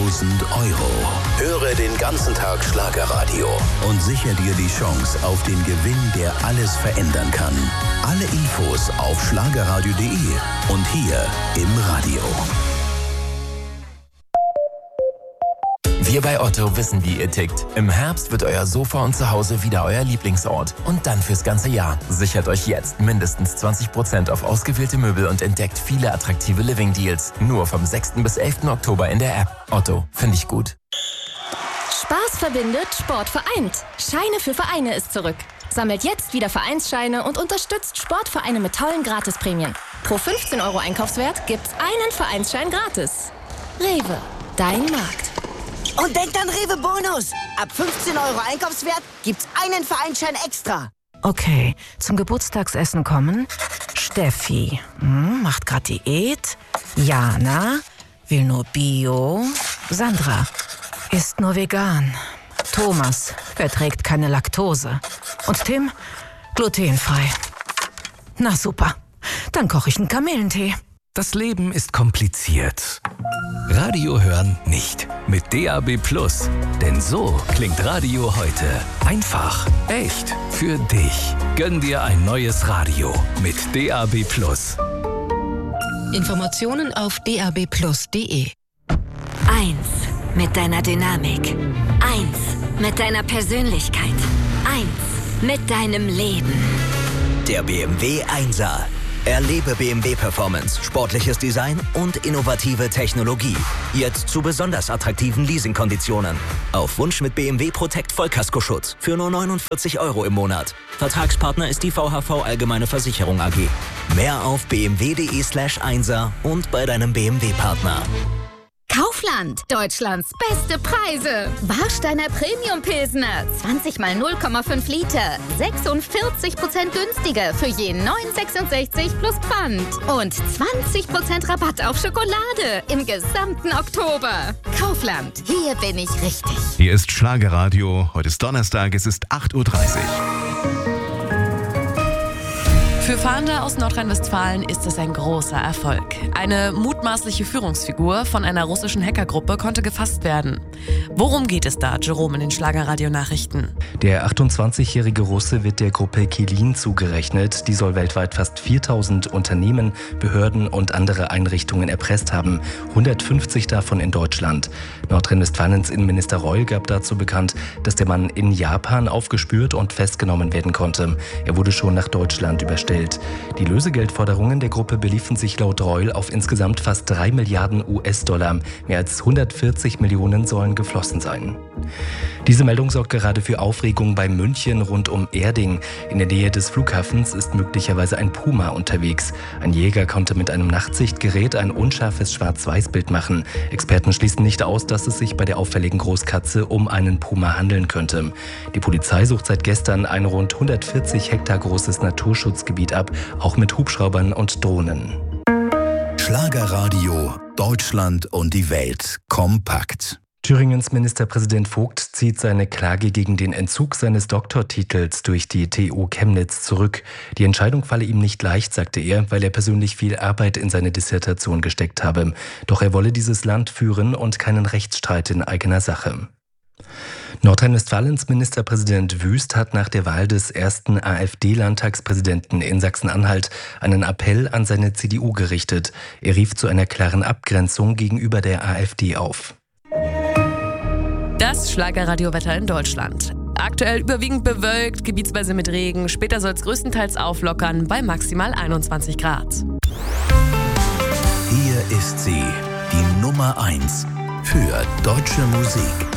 €. Höre den ganzen Tag Schlagerradio und sichere dir die Chance auf den Gewinn, der alles verändern kann. Alle Infos auf schlagerradio.de und hier im Radio. Wir bei Otto wissen, wie ihr tickt. Im Herbst wird euer Sofa und Zuhause wieder euer Lieblingsort. Und dann fürs ganze Jahr. Sichert euch jetzt mindestens 20% auf ausgewählte Möbel und entdeckt viele attraktive Living-Deals. Nur vom 6. bis 11. Oktober in der App. Otto, finde ich gut. Spaß verbindet, Sport vereint. Scheine für Vereine ist zurück. Sammelt jetzt wieder Vereinsscheine und unterstützt Sportvereine mit tollen Gratisprämien. Pro 15 € Einkaufswert gibt's einen Vereinsschein gratis. Rewe, dein Markt. Und denkt an Rewe Bonus. Ab 15 € Einkaufswert gibt's einen Vereinsschein extra. Okay, zum Geburtstagsessen kommen Steffi, macht grad Diät. Jana, will nur Bio. Sandra, isst nur vegan. Thomas, verträgt keine Laktose. Und Tim, glutenfrei. Na super, dann koche ich einen Kamillentee. Das Leben ist kompliziert. Radio hören nicht. Mit DAB+. Denn so klingt Radio heute. Einfach, echt, für dich. Gönn dir ein neues Radio mit DAB+. Informationen auf dabplus.de. 1 mit deiner Dynamik. 1 mit deiner Persönlichkeit. 1 mit deinem Leben. Der BMW 1er. Erlebe BMW Performance, sportliches Design und innovative Technologie. Jetzt zu besonders attraktiven Leasingkonditionen. Auf Wunsch mit BMW Protect Vollkaskoschutz für nur 49 € im Monat. Vertragspartner ist die VHV Allgemeine Versicherung AG. Mehr auf bmw.de/1er und bei deinem BMW-Partner. Kaufland, Deutschlands beste Preise. Warsteiner Premium Pilsner, 20 mal 0,5 Liter, 46% günstiger für je 9,66 plus Pfand. Und 20% Rabatt auf Schokolade im gesamten Oktober. Kaufland, hier bin ich richtig. Hier ist Schlagerradio, heute ist Donnerstag, es ist 8:30 Uhr. Für Fahnder aus Nordrhein-Westfalen ist es ein großer Erfolg. Eine mutmaßliche Führungsfigur von einer russischen Hackergruppe konnte gefasst werden. Worum geht es da, Jerome, in den Schlagerradio-Nachrichten? Der 28-jährige Russe wird der Gruppe Kilin zugerechnet. Die soll weltweit fast 4000 Unternehmen, Behörden und andere Einrichtungen erpresst haben. 150 davon in Deutschland. Nordrhein-Westfalens Innenminister Reul gab dazu bekannt, dass der Mann in Japan aufgespürt und festgenommen werden konnte. Er wurde schon nach Deutschland überstellt. Die Lösegeldforderungen der Gruppe beliefen sich laut Reul auf insgesamt fast 3 Milliarden US-Dollar. Mehr als 140 Millionen sollen geflossen sein. Diese Meldung sorgt gerade für Aufregung bei München rund um Erding. In der Nähe des Flughafens ist möglicherweise ein Puma unterwegs. Ein Jäger konnte mit einem Nachtsichtgerät ein unscharfes Schwarz-Weiß-Bild machen. Experten schließen nicht aus, dass es sich bei der auffälligen Großkatze um einen Puma handeln könnte. Die Polizei sucht seit gestern ein rund 140 Hektar großes Naturschutzgebiet ab, auch mit Hubschraubern und Drohnen. Schlagerradio, Deutschland und die Welt kompakt. Thüringens Ministerpräsident Vogt zieht seine Klage gegen den Entzug seines Doktortitels durch die TU Chemnitz zurück. Die Entscheidung falle ihm nicht leicht, sagte er, weil er persönlich viel Arbeit in seine Dissertation gesteckt habe. Doch er wolle dieses Land führen und keinen Rechtsstreit in eigener Sache. Nordrhein-Westfalens Ministerpräsident Wüst hat nach der Wahl des ersten AfD-Landtagspräsidenten in Sachsen-Anhalt einen Appell an seine CDU gerichtet. Er rief zu einer klaren Abgrenzung gegenüber der AfD auf. Das Schlagerradiowetter in Deutschland. Aktuell überwiegend bewölkt, gebietsweise mit Regen. Später soll es größtenteils auflockern bei maximal 21 Grad. Hier ist sie, die Nummer 1 für deutsche Musik.